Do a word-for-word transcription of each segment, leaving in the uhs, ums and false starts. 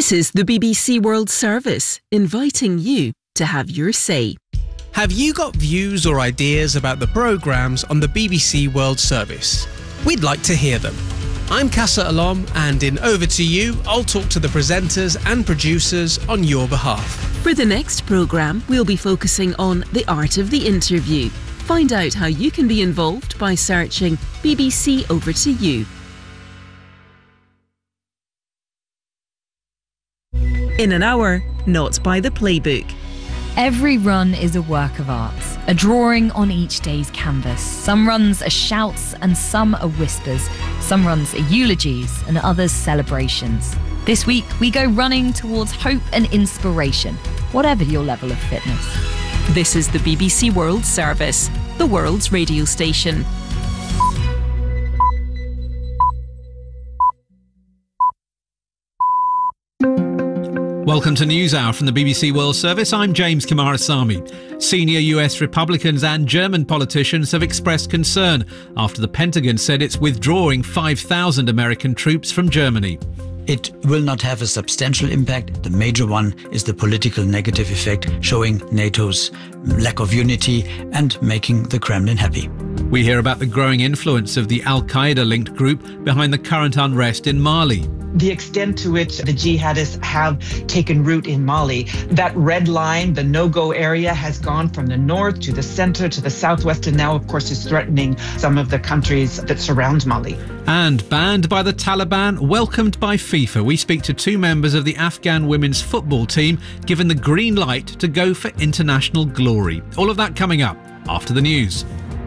This is the B B C World Service, inviting you to have your say. Have you got views or ideas about the programmes on the B B C World Service? We'd like to hear them. I'm Casa Alom, and in Over to You, I'll talk to the presenters and producers on your behalf. For the next programme, we'll be focusing on the art of the interview. Find out how you can be involved by searching B B C Over to You. In an hour, not by the playbook. Every run is a work of art, a drawing on each day's canvas. Some runs are shouts and some are whispers. Some runs are eulogies and others celebrations. This week, we go running towards hope and inspiration, whatever your level of fitness. This is the B B C World Service, the world's radio station. Welcome to NewsHour from the B B C World Service. I'm James Kumarasamy. Senior U S Republicans and German politicians have expressed concern after the Pentagon said it's withdrawing five thousand American troops from Germany. It will not have a substantial impact. The major one is the political negative effect, showing NATO's lack of unity and making the Kremlin happy. We hear about the growing influence of the Al-Qaeda-linked group behind the current unrest in Mali. The extent to which the jihadists have taken root in Mali. That red line, the no-go area, has gone from the north to the center to the southwest, and now, of course, is threatening some of the countries that surround Mali. And banned by the Taliban, welcomed by FIFA. We speak to two members of the Afghan women's football team, given the green light to go for international glory. All of that coming up after the news.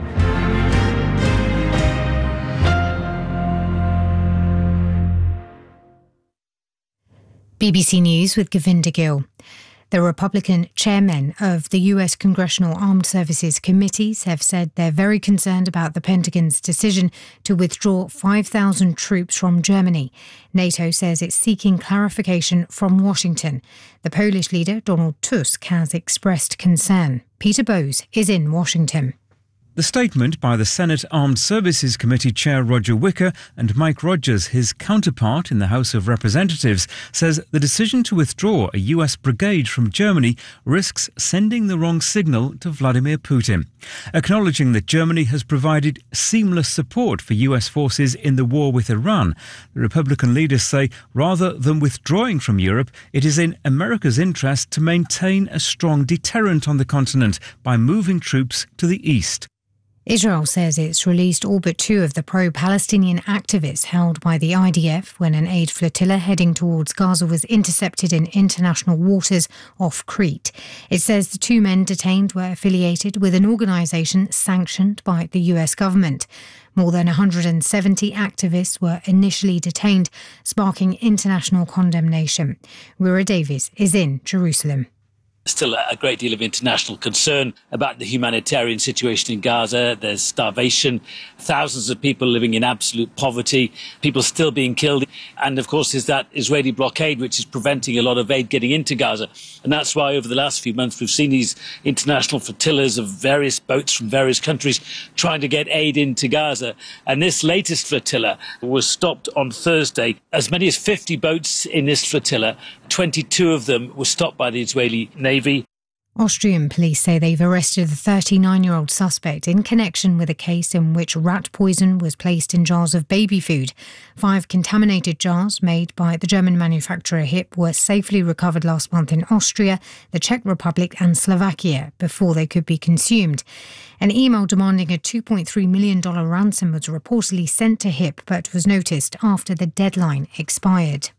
B B C News with Govinda Gill. The Republican chairmen of the U S Congressional Armed Services Committees have said they're very concerned about the Pentagon's decision to withdraw five thousand troops from Germany. NATO says it's seeking clarification from Washington. The Polish leader, Donald Tusk, has expressed concern. Peter Bowes is in Washington. The statement by the Senate Armed Services Committee Chair Roger Wicker and Mike Rogers, his counterpart in the House of Representatives, says the decision to withdraw a U S brigade from Germany risks sending the wrong signal to Vladimir Putin. Acknowledging that Germany has provided seamless support for U S forces in the war with Iran, the Republican leaders say rather than withdrawing from Europe, it is in America's interest to maintain a strong deterrent on the continent by moving troops to the east. Israel says it's released all but two of the pro-Palestinian activists held by the I D F when an aid flotilla heading towards Gaza was intercepted in international waters off Crete. It says the two men detained were affiliated with an organisation sanctioned by the U S government. More than one hundred seventy activists were initially detained, sparking international condemnation. Rura Davies is in Jerusalem. Still a great deal of international concern about the humanitarian situation in Gaza. There's starvation, thousands of people living in absolute poverty, people still being killed. And of course, there's that Israeli blockade, which is preventing a lot of aid getting into Gaza. And that's why over the last few months, we've seen these international flotillas of various boats from various countries trying to get aid into Gaza. And this latest flotilla was stopped on Thursday. As many as fifty boats in this flotilla, twenty-two of them were stopped by the Israeli Navy. Austrian police say they've arrested the thirty-nine-year-old suspect in connection with a case in which rat poison was placed in jars of baby food. Five contaminated jars made by the German manufacturer H I P were safely recovered last month in Austria, the Czech Republic and Slovakia before they could be consumed. An email demanding a two point three million dollars ransom was reportedly sent to H I P but was noticed after the deadline expired.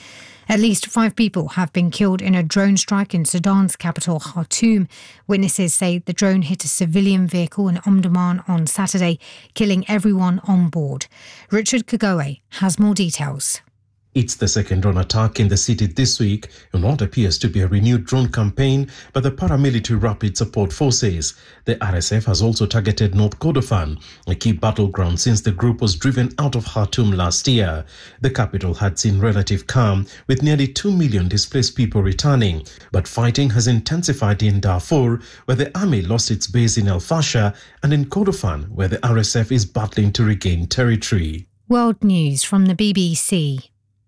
At least five people have been killed in a drone strike in Sudan's capital, Khartoum. Witnesses say the drone hit a civilian vehicle in Omdurman on Saturday, killing everyone on board. Richard Kagoe has more details. It's the second drone attack in the city this week in what appears to be a renewed drone campaign by the paramilitary Rapid Support Forces. The R S F has also targeted North Kordofan, a key battleground since the group was driven out of Khartoum last year. The capital had seen relative calm, with nearly two million displaced people returning. But fighting has intensified in Darfur, where the army lost its base in El Fasher, and in Kordofan, where the R S F is battling to regain territory. World News from the B B C.